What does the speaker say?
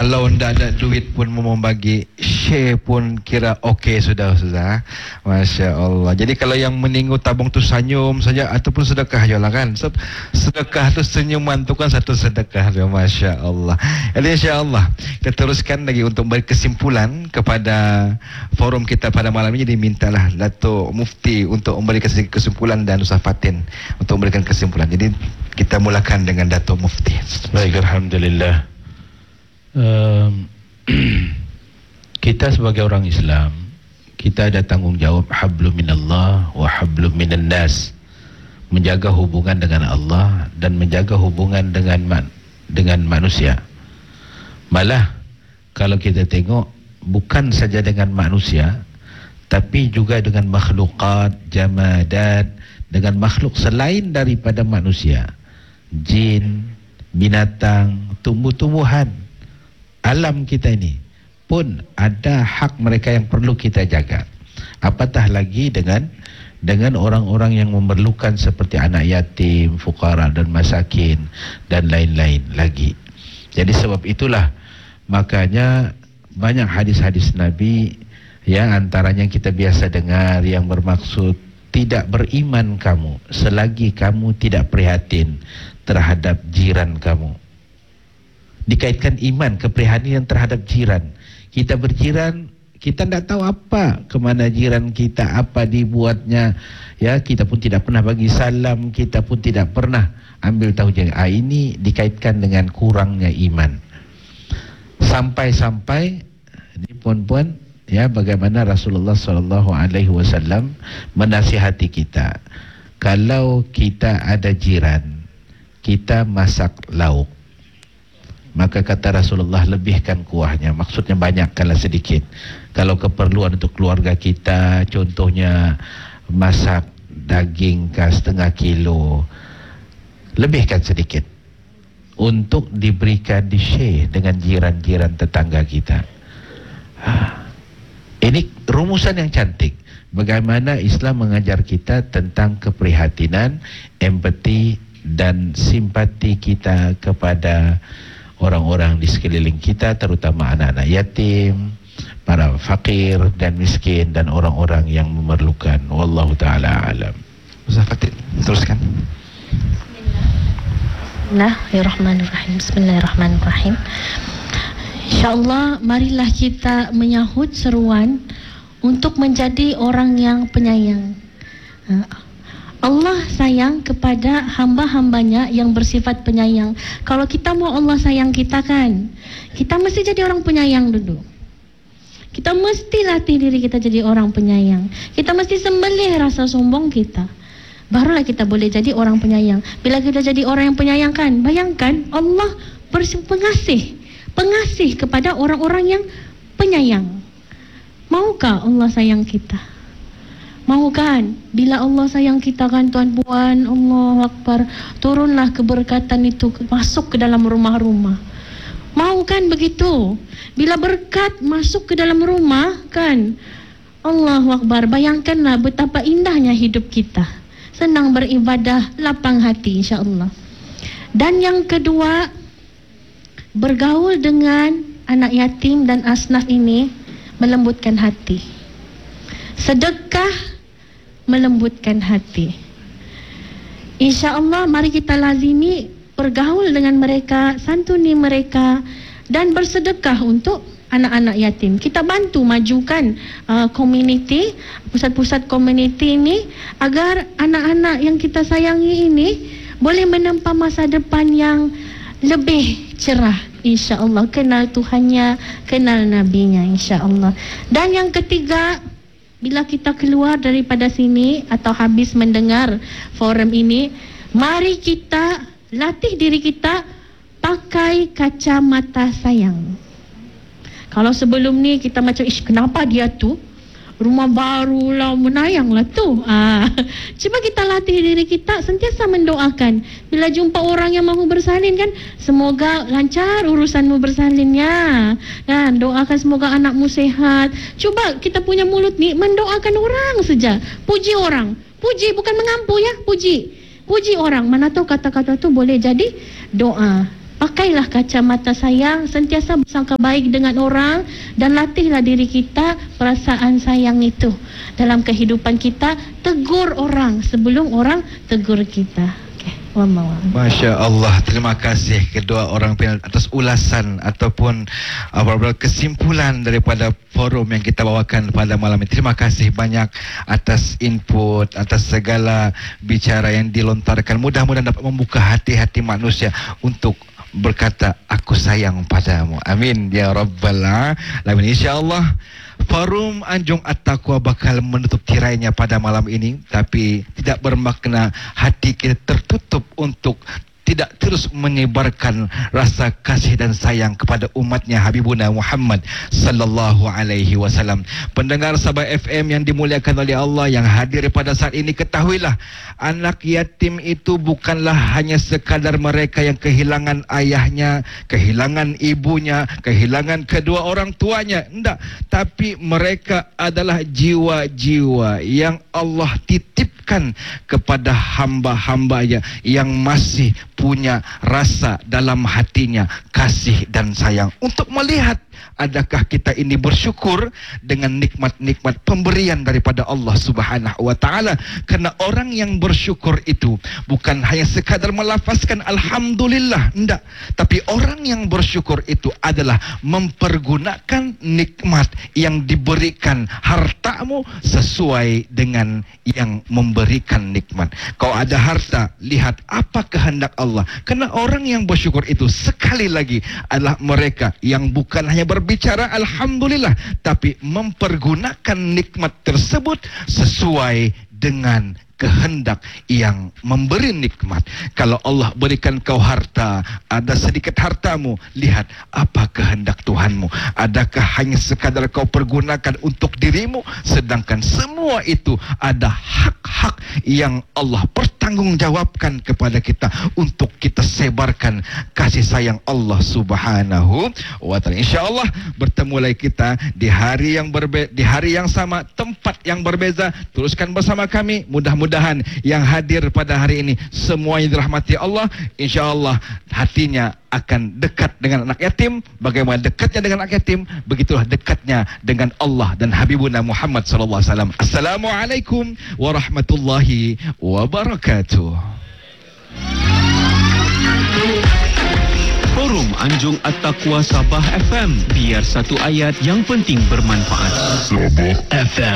Kalau ndak ada duit pun mau bagi, share pun kira okey sudah Ustaz. Masya Allah. Jadi kalau yang meninggu tabung tu senyum saja ataupun sedekah je lah kan. Sedekah tu senyuman tu kan satu sedekah tu. Masya Allah. Jadi insya Allah kita teruskan lagi untuk beri kesimpulan kepada forum kita pada malam ini. Jadi mintalah Dato' Mufti untuk memberikan kesimpulan dan Ustaz Fatin untuk memberikan kesimpulan. Jadi kita mulakan dengan Dato' Mufti. Baik, alhamdulillah. Kita sebagai orang Islam, kita ada tanggungjawab hablum minallah wa hablum minan nas, menjaga hubungan dengan Allah dan menjaga hubungan dengan manusia. Malah kalau kita tengok, bukan saja dengan manusia, tapi juga dengan makhlukat, jamadat, dengan makhluk selain daripada manusia, jin, binatang, tumbuh-tumbuhan. Alam kita ini pun ada hak mereka yang perlu kita jaga. Apatah lagi dengan orang-orang yang memerlukan seperti anak yatim, fuqara dan masakin dan lain-lain lagi. Jadi sebab itulah makanya banyak hadis-hadis Nabi yang antaranya kita biasa dengar yang bermaksud tidak beriman kamu selagi kamu tidak prihatin terhadap jiran kamu. Dikaitkan iman, keprihatinan terhadap jiran. Kita berjiran, kita tidak tahu apa kemana jiran kita, apa dibuatnya. Ya, kita pun tidak pernah bagi salam, kita pun tidak pernah ambil tahu jangan. Ini dikaitkan dengan kurangnya iman. Sampai-sampai di puan-puan, ya, bagaimana Rasulullah SAW menasihati kita. Kalau kita ada jiran, kita masak lauk, maka kata Rasulullah lebihkan kuahnya. Maksudnya banyakkanlah sedikit. Kalau keperluan untuk keluarga kita, contohnya masak daging setengah kilo, lebihkan sedikit untuk diberikan di-share dengan jiran-jiran tetangga kita. Ini rumusan yang cantik. Bagaimana Islam mengajar kita tentang keprihatinan, empati dan simpati kita kepada orang-orang di sekeliling kita, terutama anak-anak yatim, para fakir dan miskin dan orang-orang yang memerlukan. Wallahu ta'ala alam. Ustaz Fatin, teruskan. Bismillahirrahmanirrahim. Bismillahirrahmanirrahim. InsyaAllah marilah kita menyahut seruan untuk menjadi orang yang penyayang. Allah sayang kepada hamba-hambanya yang bersifat penyayang. Kalau kita mau Allah sayang kita kan, kita mesti jadi orang penyayang dulu. Kita mesti latih diri kita jadi orang penyayang. Kita mesti sembelih rasa sombong kita, barulah kita boleh jadi orang penyayang. Bila kita jadi orang yang penyayang kan, bayangkan Allah pengasih kepada orang-orang yang penyayang. Maukah Allah sayang kita? Mau kan? Bila Allah sayang kita kan tuan puan, Allahu Akbar, turunlah keberkatan itu masuk ke dalam rumah-rumah. Mau kan begitu? Bila berkat masuk ke dalam rumah kan, Allahu Akbar, bayangkanlah betapa indahnya hidup kita. Senang beribadah, lapang hati insya-Allah. Dan yang kedua, bergaul dengan anak yatim dan asnaf ini melembutkan hati. Sedekah melembutkan hati. InsyaAllah mari kita lazimi bergaul dengan mereka, santuni mereka dan bersedekah untuk anak-anak yatim. Kita bantu majukan community, pusat-pusat community ini agar anak-anak yang kita sayangi ini boleh menempa masa depan yang lebih cerah insya-Allah, kenal Tuhannya, kenal nabinya insya-Allah. Dan yang ketiga, bila kita keluar daripada sini atau habis mendengar forum ini, mari kita latih diri kita pakai kacamata sayang. Kalau sebelum ni kita macam, kenapa dia tu rumah baru lah, menayang lah tu. Cuba kita latih diri kita sentiasa mendoakan. Bila jumpa orang yang mahu bersalin kan, semoga lancar urusanmu bersalinnya. Dan doakan semoga anakmu sehat. Cuba kita punya mulut ni mendoakan orang saja. Puji orang. Puji, bukan mengampu ya, puji. Puji orang. Mana tahu kata-kata tu boleh jadi doa. Pakailah kacamata sayang, sentiasa bersangka baik dengan orang dan latihlah diri kita perasaan sayang itu. Dalam kehidupan kita, tegur orang sebelum orang tegur kita. Okey, Masya Allah, terima kasih kedua orang panel atas ulasan ataupun kesimpulan daripada forum yang kita bawakan pada malam ini. Terima kasih banyak atas input, atas segala bicara yang dilontarkan. Mudah-mudahan dapat membuka hati-hati manusia untuk berkata, aku sayang padamu. Amin ya rabbal alamin. InsyaAllah forum Anjung At-Taqwa bakal menutup tirainya pada malam ini, tapi tidak bermakna hati kita tertutup untuk tidak terus menyebarkan rasa kasih dan sayang kepada umatnya Habibuna Muhammad sallallahu alaihi wasallam. Pendengar Sabah FM yang dimuliakan oleh Allah yang hadir pada saat ini, ketahuilah anak yatim itu bukanlah hanya sekadar mereka yang kehilangan ayahnya, kehilangan ibunya, kehilangan kedua orang tuanya. Tidak, tapi mereka adalah jiwa-jiwa yang Allah titipkan kepada hamba-hambanya yang masih punya rasa dalam hatinya kasih dan sayang, untuk melihat adakah kita ini bersyukur dengan nikmat-nikmat pemberian daripada Allah Subhanahu wa taala. Karena orang yang bersyukur itu bukan hanya sekadar melafazkan alhamdulillah, tidak, tapi orang yang bersyukur itu adalah mempergunakan nikmat yang diberikan hartamu sesuai dengan yang memberikan nikmat. Kau ada harta, lihat apa kehendak Allah. Karena orang yang bersyukur itu sekali lagi adalah mereka yang bukan hanya berbicara alhamdulillah, tapi mempergunakan nikmat tersebut sesuai dengan kehendak yang memberi nikmat. Kalau Allah berikan kau harta, ada sedikit hartamu, lihat apa kehendak Tuhanmu. Adakah hanya sekadar kau pergunakan untuk dirimu, sedangkan semua itu ada hak-hak yang Allah pertanggungjawabkan kepada kita untuk kita sebarkan kasih sayang Allah Subhanahu wa taala. Insyaallah bertemu lagi kita di hari yang sama, tempat yang berbeza. Teruskan bersama kami. Mudah-mudahan yang hadir pada hari ini semuanya dirahmati Allah. InsyaAllah hatinya akan dekat dengan anak yatim. Bagaimana dekatnya dengan anak yatim, begitulah dekatnya dengan Allah dan Habibuna Muhammad sallallahu alaihi wasallam. Assalamualaikum warahmatullahi wabarakatuh. Forum Anjung At-Taqwa Sabah FM, biar satu ayat yang penting bermanfaat. Sabah FM.